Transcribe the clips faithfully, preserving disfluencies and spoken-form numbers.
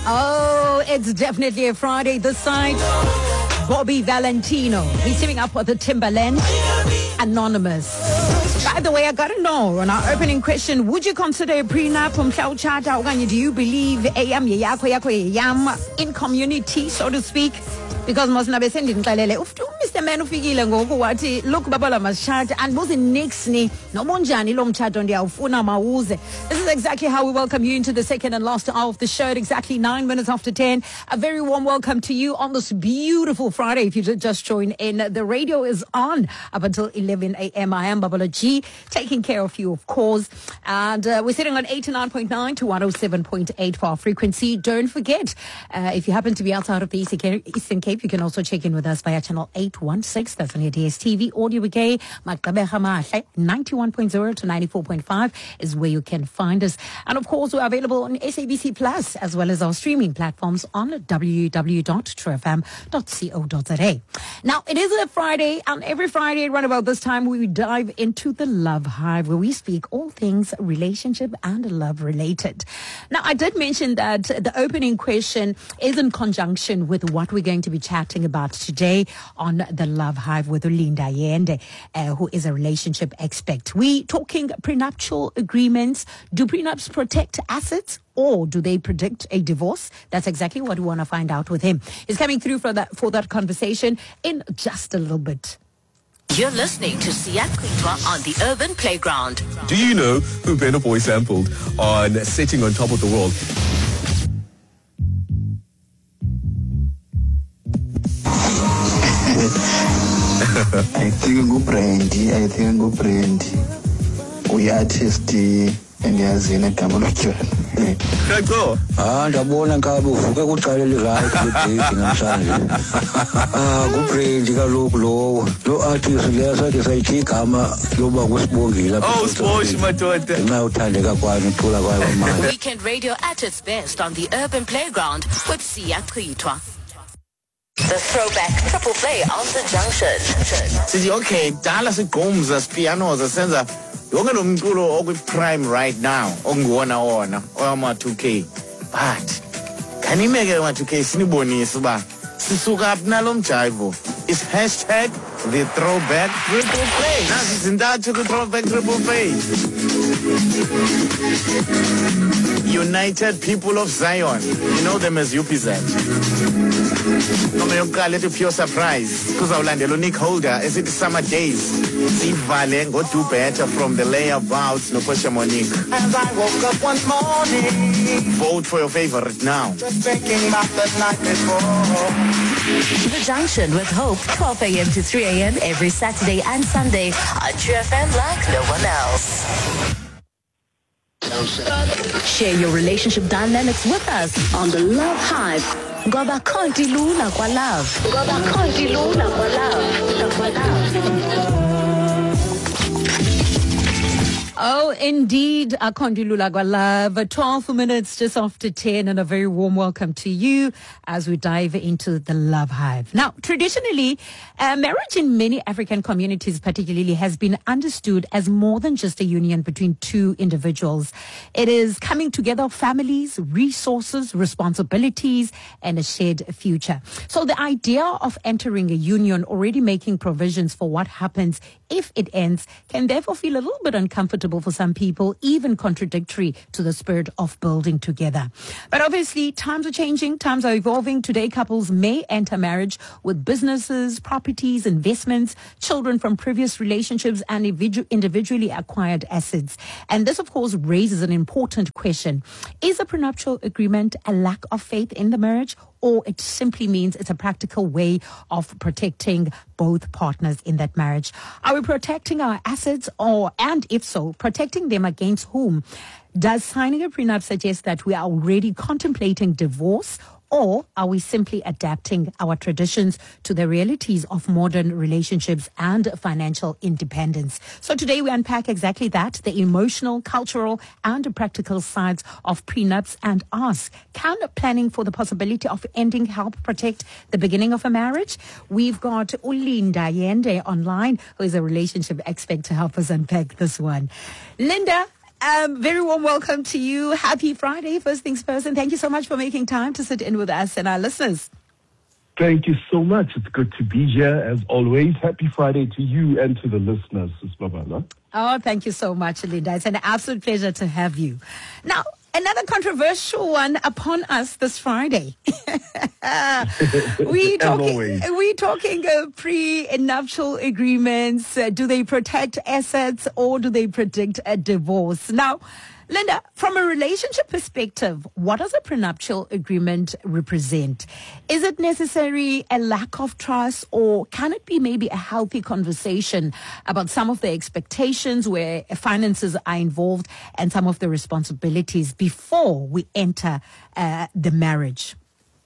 Oh, it's definitely a Friday this side. Bobby Valentino. He's teaming up with the Timberland. Anonymous. By the way, I gotta know on our opening question, would you consider a prenup from Chata? Do you believe in community, so to speak? Because Mosnabe send in Kalele, Mister Man ufikile ngoku wathi look babala masichat and buzi nixni nobunjani lo mtshato ndiyawufuna mawuze. This is exactly how we welcome you into the second and last hour of the show at exactly nine minutes after ten. A very warm welcome to you on this beautiful Friday. If you did just join in, the radio is on up until eleven a.m. I am Babala G, taking care of you, of course. And uh, we're sitting on eighty-nine point nine to one oh seven point eight for our frequency. Don't forget, uh, if you happen to be outside of the Eastern Cape, you can also check in with us via channel eight one six. That's on your D S T V. Audio B K, ninety-one point zero to ninety-four point five is where you can find us. And of course, we're available on S A B C Plus as well as our streaming platforms on w w w dot true f m dot co dot z a. Now, it is a Friday, and every Friday around about this time, we dive into the Love Hive, where we speak all things relationship and love related. Now, I did mention that the opening question is in conjunction with what we're going to be chatting about today on the Love Hive with Linda Yende, uh, who is a relationship expert. We talking prenuptial agreements. Do prenups protect assets, or do they predict a divorce? That's exactly what we want to find out with him. He's coming through for that for that conversation in just a little bit. You're listening to Siya Kwitwa on the Urban Playground. Do you know who Burna Boy sampled on Sitting on Top of the World? I think go Brandy, I think go Brandy. We artist and as in a camera. Go. Ah, ndabona ngabo uvuke kuqalele right dating namhlanje. Ah, go Brandy kaloku lo lo artist leyasathi sayithi igama yoba kusibongile. Oh, Sposh madoda. Nxa uthandeka kwani uthula kwayo manje. Weekend radio at its best on the Urban Playground with Siya Kwitwa. The throwback triple play on the junction. Sithi okay, dala sigqumza piano zasenza yonke lo mculo okwi-prime right now onguwona wona oyama two K. But kanimeke ma two K sinibonise uba sisuka phi nalo mjivo. It's hashtag the throwback triple play. Nazi zintathu ku-throwback triple play. United People of Zion. You know them as U P Z. Noma yokuqala ethi pure surprise kuzawulandela uNick Holder esithi Summer Days sivale ngo-Do Better from the Layabouts noPortia Monique. As I woke up one morning, vote for your favorite now. just thinking about the night before. The Junction with Hope, twelve a.m. to three a.m. every Saturday and Sunday on True F M like no one else. Share your relationship dynamics with us on the Love Hive. Ngoba konti lula kwa love. Ngoba konti lula kwa love. Kwa love. Oh, indeed, Akondilula Love. twelve minutes just after ten, and a very warm welcome to you as we dive into the Love Hive. Now, traditionally, uh, marriage in many African communities particularly has been understood as more than just a union between two individuals. It is coming together of families, resources, responsibilities, and a shared future. So the idea of entering a union, already making provisions for what happens if it ends, can therefore feel a little bit uncomfortable for some people, even contradictory to the spirit of building together. But obviously, times are changing, times are evolving. Today, couples may enter marriage with businesses, properties, investments, children from previous relationships, and individu- individually acquired assets. And this, of course, raises an important question. Is a prenuptial agreement a lack of faith in the marriage, or it simply means it's a practical way of protecting both partners in that marriage? Are we protecting our assets, or, and if so, protecting them against whom? Does signing a prenup suggest that we are already contemplating divorce, or are we simply adapting our traditions to the realities of modern relationships and financial independence? So today we unpack exactly that, the emotional, cultural, and practical sides of prenups, and ask, can planning for the possibility of ending help protect the beginning of a marriage? We've got Linda Yende online, who is a relationship expert, to help us unpack this one. Linda, Um, very warm welcome to you. Happy Friday, first things first. And thank you so much for making time to sit in with us and our listeners. Thank you so much. It's good to be here as always. Happy Friday to you and to the listeners, Sis Babala. Oh, thank you so much, Linda. It's an absolute pleasure to have you. Now, another controversial one upon us this Friday. we talking, we talking uh, pre-nuptial agreements. Uh, do they protect assets or do they predict a divorce? Now, Linda, from a relationship perspective, what does a prenuptial agreement represent? Is it necessarily a lack of trust, or can it be maybe a healthy conversation about some of the expectations where finances are involved and some of the responsibilities before we enter uh, the marriage?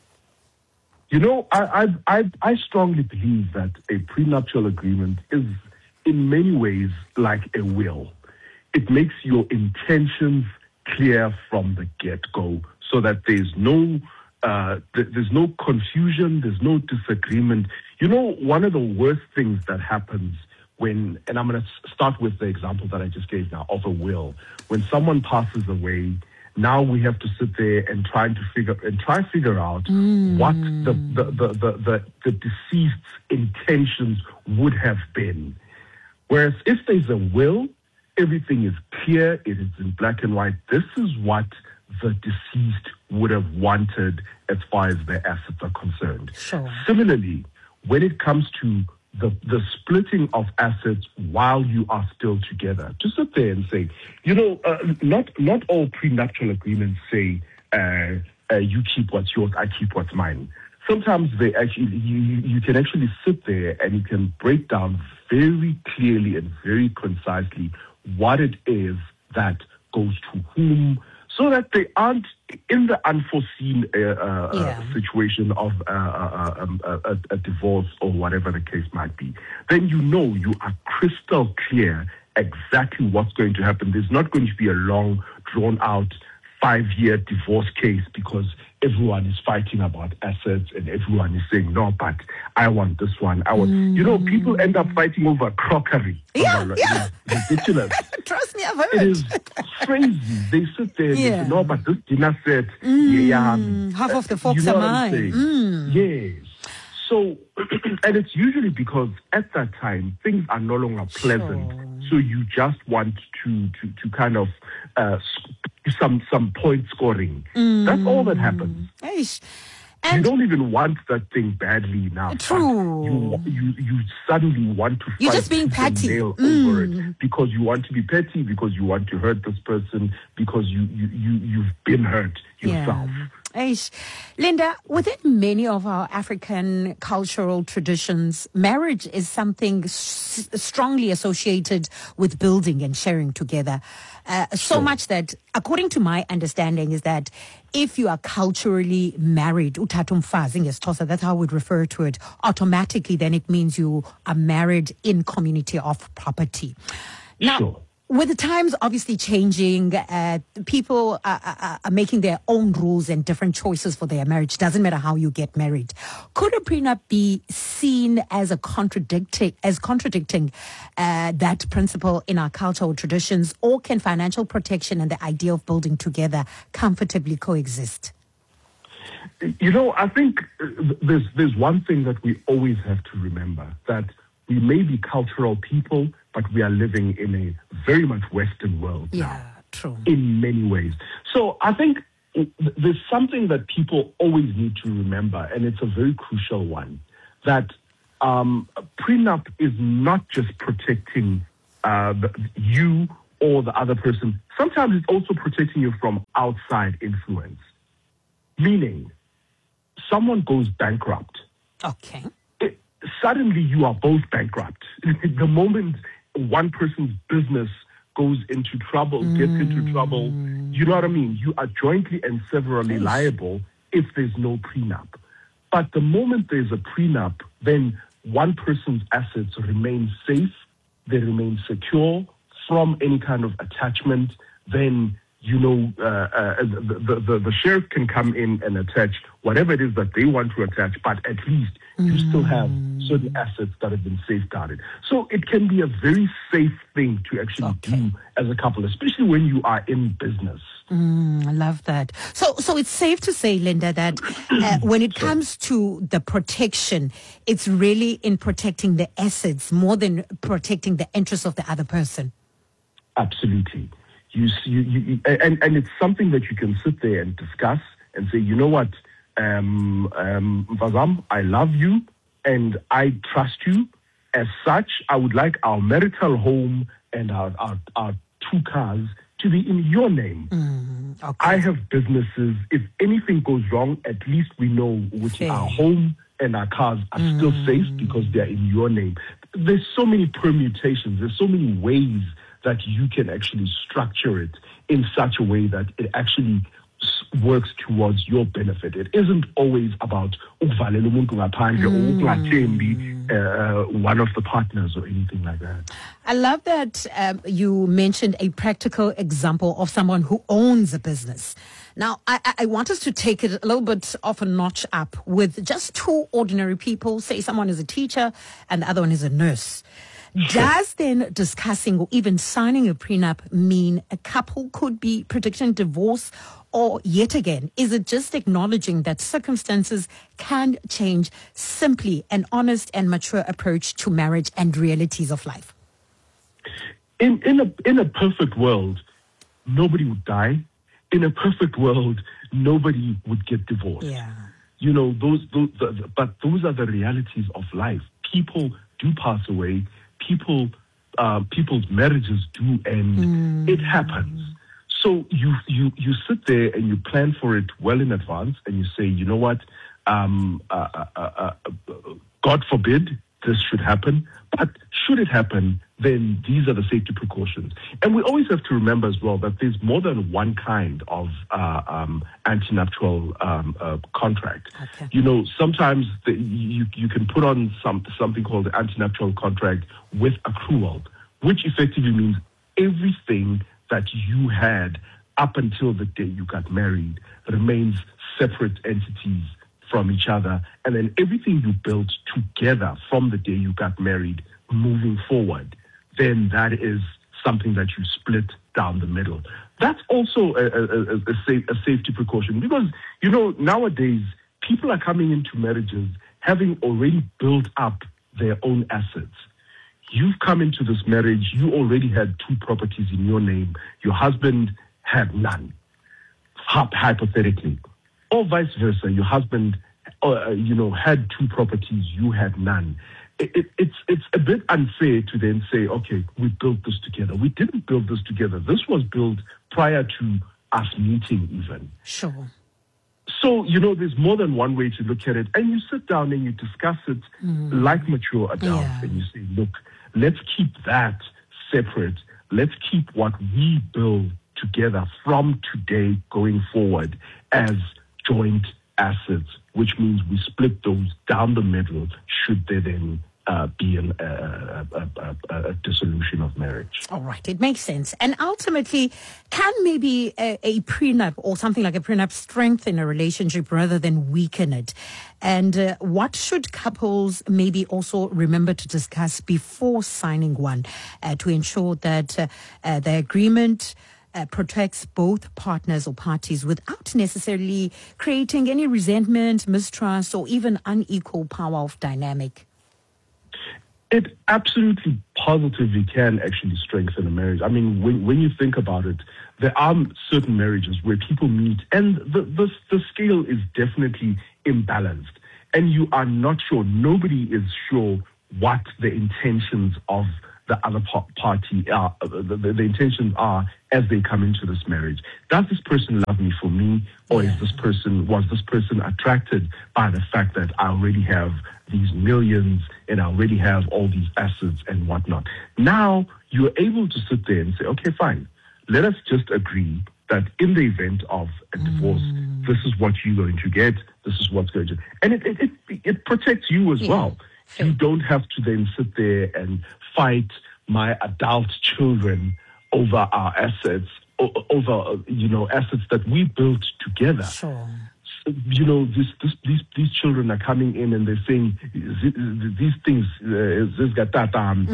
You know, I, I, I, I strongly believe that a prenuptial agreement is in many ways like a will. It makes your intentions clear from the get-go so that there's no uh, th- there's no confusion, there's no disagreement. You know, one of the worst things that happens when, and I'm going to start with the example that I just gave now of a will. When someone passes away, now we have to sit there and try to figure and try to figure out mm. what the the, the, the, the the deceased's intentions would have been. Whereas if there's a will, everything is clear, it is in black and white. This is what the deceased would have wanted as far as their assets are concerned. Sure. Similarly, when it comes to the, the splitting of assets while you are still together, just sit there and say, you know, uh, not not all prenuptial agreements say uh, uh, you keep what's yours, I keep what's mine. Sometimes they actually you, you can actually sit there and you can break down very clearly and very concisely what it is that goes to whom, so that they aren't in the unforeseen uh, uh, yeah. situation of uh, uh, um, a, a divorce or whatever the case might be. Then you know you are crystal clear exactly what's going to happen. There's not going to be a long, drawn-out five-year divorce case because everyone is fighting about assets and everyone is saying, no, but I want this one. I want, mm. you know, people end up fighting over crockery. Yeah, over, yeah. You know, ridiculous. Trust me, I've heard. It is crazy. They sit there and yeah. they say, no, but this dinner set, mm. yeah, um, half of the folks you know are mine. Mm. Yes. So, and it's usually because at that time, things are no longer pleasant. Sure. So you just want to, to, to kind of uh, some some point scoring. Mm. That's all that happens. Eish. And you don't even want that thing badly now. True. You, you you suddenly want to fight You're just being petty nail mm. over it because you want to be petty, because you want to hurt this person, because you, you, you, you've been hurt yourself. Yeah. Eish. Linda, within many of our African cultural traditions, marriage is something s- strongly associated with building and sharing together. Uh, so sure. much that, according to my understanding, is that if you are culturally married, uthatha umfazi ngesixhosa, that's how I would refer to it, automatically then it means you are married in community of property. Now, sure. with the times obviously changing, uh, people are, are, are making their own rules and different choices for their marriage. Doesn't matter how you get married. Could a prenup be seen as a contradicting, as contradicting uh, that principle in our cultural traditions, or can financial protection and the idea of building together comfortably coexist? You know, I think there's there's one thing that we always have to remember, that we may be cultural people, but we are living in a very much Western world yeah, now. True. In many ways. So I think there's something that people always need to remember, and it's a very crucial one, that um, prenup is not just protecting uh, you or the other person. Sometimes it's also protecting you from outside influence. Meaning, someone goes bankrupt. Okay. It, suddenly you are both bankrupt. The moment one person's business goes into trouble, mm. gets into trouble, you know what I mean? You are jointly and severally yes. liable if there's no prenup. But the moment there's a prenup, then one person's assets remain safe, they remain secure from any kind of attachment, then you know, uh, uh, the, the, the sheriff can come in and attach whatever it is that they want to attach, but at least you mm. still have certain assets that have been safeguarded. So it can be a very safe thing to actually okay. do as a couple, especially when you are in business. Mm, I love that. So, so it's safe to say, Linda, that uh, when it comes to the protection, it's really in protecting the assets more than protecting the interests of the other person. Absolutely. You, you, you, and, and it's something that you can sit there and discuss and say, you know what, um, um, Mfazam, I love you and I trust you. As such, I would like our marital home and our, our, our two cars to be in your name. Mm, okay. I have businesses. If anything goes wrong, at least we know which our home and our cars are mm. still safe because they're in your name. There's so many permutations. There's so many ways that you can actually structure it in such a way that it actually works towards your benefit. It isn't always about mm. uh, one of the partners or anything like that. I love that um, you mentioned a practical example of someone who owns a business. Now, I, I want us to take it a little bit off a notch up with just two ordinary people. Say someone is a teacher and the other one is a nurse. Sure. Does then discussing or even signing a prenup mean a couple could be predicting divorce? Or yet again, is it just acknowledging that circumstances can change, simply an honest and mature approach to marriage and realities of life? In, in, a, in a perfect world, nobody would die. In a perfect world, nobody would get divorced. Yeah. You know, those, those the, but those are the realities of life. People do pass away. People, uh, people's marriages do end. Mm. It happens. So you, you, you sit there and you plan for it well in advance and you say, you know what, um, uh, uh, uh, uh, God forbid this should happen, but should it happen, then these are the safety precautions. And we always have to remember as well that there's more than one kind of uh, um, antenuptial um, uh, contract. Okay. You know, sometimes the, you, you can put on some something called the antenuptial contract with accrual, which effectively means everything that you had up until the day you got married remains separate entities from each other, and then everything you built together from the day you got married moving forward, then that is something that you split down the middle. That's also a, a, a, a, safe, a safety precaution because, you know, nowadays people are coming into marriages having already built up their own assets. You've come into this marriage, you already had two properties in your name, your husband had none, hypothetically. Or vice versa, your husband, uh, you know, had two properties, you had none. It, it, it's it's a bit unfair to then say, okay, we built this together. We didn't build this together. This was built prior to us meeting even. Sure. So, you know, there's more than one way to look at it. And you sit down and you discuss it mm. like mature adults. Yeah. And you say, look, let's keep that separate. Let's keep what we build together from today going forward as joint assets, which means we split those down the middle should there then uh, be an, uh, a, a, a, a dissolution of marriage. All right, it makes sense. And ultimately, can maybe a, a prenup or something like a prenup strengthen a relationship rather than weaken it? And uh, what should couples maybe also remember to discuss before signing one uh, to ensure that uh, uh, the agreement Uh, protects both partners or parties without necessarily creating any resentment, mistrust, or even unequal power of dynamic? It absolutely positively can actually strengthen a marriage. I mean, when, when you think about it, there are certain marriages where people meet and the, the, the scale is definitely imbalanced and you are not sure, nobody is sure what the intentions of the other party are, the, the, the intentions are as they come into this marriage. Does this person love me for me, or yeah. is this person was this person attracted by the fact that I already have these millions and I already have all these assets and whatnot? Now you're able to sit there and say, okay, fine, let us just agree that in the event of a divorce, mm. this is what you're going to get. This is what's going to, and it it it, it protects you as yeah. well. You don't have to then sit there and fight my adult children over our assets o- over, uh, you know, assets that we built together. Sure. You know, this, this, these these children are coming in and they're saying these things. Uh,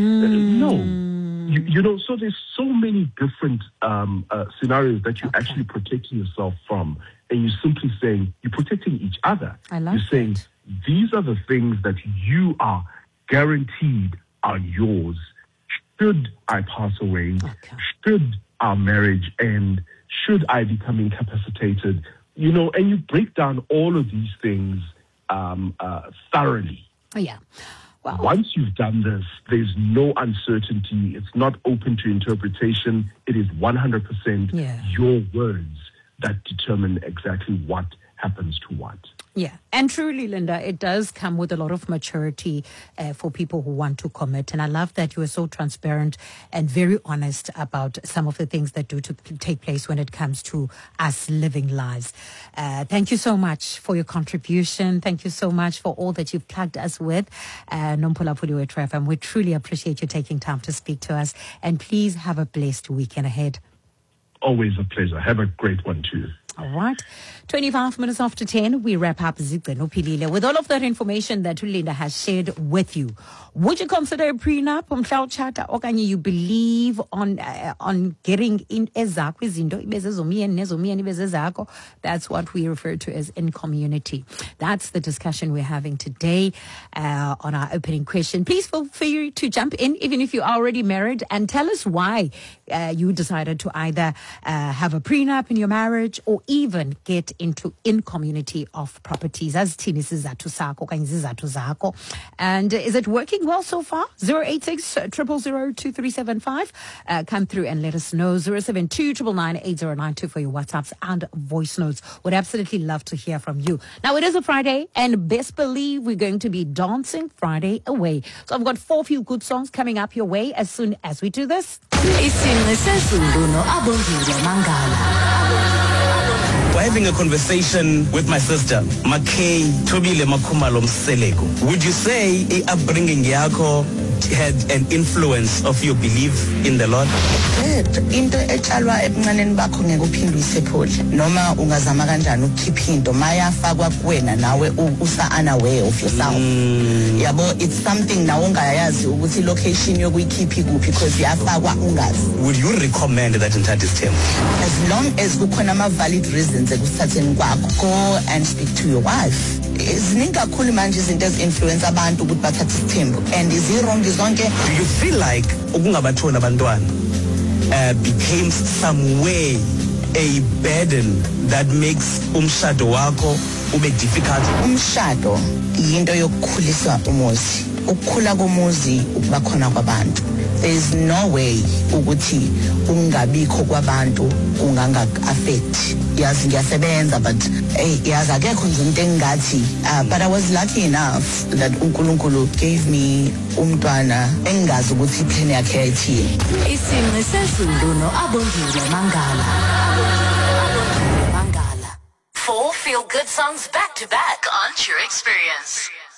mm. No, you, you know. So there's so many different um, uh, scenarios that you're okay. actually protecting yourself from, and you're simply saying you're protecting each other. I like you're saying it. These are the things that you are guaranteed are yours. Should I pass away? Okay. Should our marriage end? Should I become incapacitated? You know, and you break down all of these things um, uh, thoroughly. Yeah. Well, once you've done this, there's no uncertainty. It's not open to interpretation. It is one hundred percent yeah. your words that determine exactly what happens to what. Yeah. And truly, Linda, it does come with a lot of maturity uh, for people who want to commit. And I love that you are so transparent and very honest about some of the things that do to take place when it comes to us living lives. Uh, thank you so much for your contribution. Thank you so much for all that you've plugged us with. Uh, Nompola Puliwe Trefam, we truly appreciate you taking time to speak to us. And please have a blessed weekend ahead. Always a pleasure. Have a great one too. All right. twenty-five minutes after ten, we wrap up Zigcino Pilile with all of that information that Linda has shared with you. Would you consider a prenup on cloud charter, or can you believe on uh, on getting in ezakho izinto ibezezomiyeni nezomiyeni ibezezakho? That's what we refer to as in community. That's the discussion we're having today uh, on our opening question. Please feel free to jump in, even if you're already married, and tell us why uh, you decided to either uh, have a prenup in your marriage or even get into in community of properties. As Tini sizathu sakho kanye izizathu zakho. And is it working well so far? zero eight six, zero zero zero, two three seven five. Uh, come through and let us know. zero seven two, nine nine nine, eight zero nine two for your WhatsApps and voice notes. Would absolutely love to hear from you. Now, it is a Friday, and best believe we're going to be dancing Friday away. So I've got four few good songs coming up your way as soon as we do this. We're having a conversation with my sister, Makay Tobile Makumalo Mseleko. Would you say the upbringing yako had an influence of your belief in the Lord? Into etshalwa ebuncaneni bakho ngeke uphinde uyisephule noma ungazama kanjani ukukhipha into mayafakwa kuwena nawe usa unaware of yourself. Yabo, it's something nawe ungayazi ukuthi location yokuyikhipha kuphi because yafakwa ungazi. Would you recommend that in Tati's temple? As long as kukhona ama valid reasons ekusithatheni kwakho, go and speak to your wife. Ziningi kakhulu manje izinto ezi-influence abantu ukuthi bathathe isithembu and izirong zonke. Do you feel like ukungabatholi abantwana uh, became some way a burden that makes umshado wakho ube difficult? Umshado yinto yokukhulisa umuzi. Ukukhula komuzi ukuba khona kwabantu. There is no way ukuthi ungabikho kwabantu kunganga affect. Yazi ngiyasebenza but hey yazi akekho nje into engathi but I was lucky enough that uNkulunkulu gave me umntwana engazi ukuthi plan yakhe yayithini. Isimo sezulu no Abongile Mangala. Mangala. Four feel good songs back to back on True Experience.